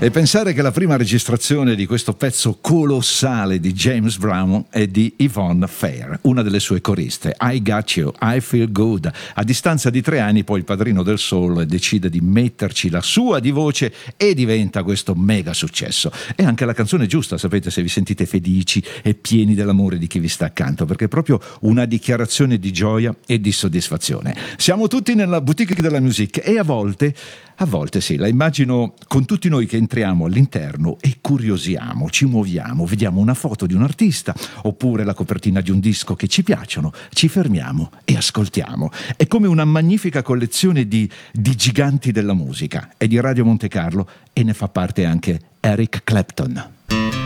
E pensare che la prima registrazione di questo pezzo colossale di James Brown è di Yvonne Fair, una delle sue coriste. I Got You, I Feel Good. A distanza di 3 anni poi il padrino del soul decide di metterci la sua di voce e diventa questo mega successo. È anche la canzone giusta, sapete, se vi sentite felici e pieni dell'amore di chi vi sta accanto, perché è proprio una dichiarazione di gioia e di soddisfazione. Siamo tutti nella boutique della musique e a volte sì, la immagino con tutti noi che entriamo all'interno e curiosiamo, ci muoviamo, vediamo una foto di un artista oppure la copertina di un disco che ci piacciono, ci fermiamo e ascoltiamo. È come una magnifica collezione di giganti della musica. È di Radio Monte Carlo e ne fa parte anche Eric Clapton.